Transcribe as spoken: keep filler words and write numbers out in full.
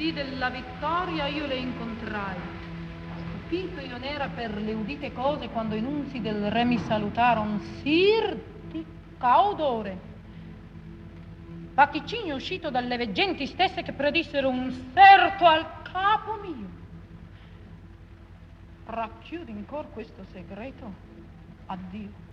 dì della vittoria io le incontrai. Stupito io n'era per le udite cose quando i nunzi del re mi salutaron, sir di caudore. Vaticini uscito dalle veggenti stesse che predissero un serto al capo mio. Racchiudi in cor questo segreto. Addio.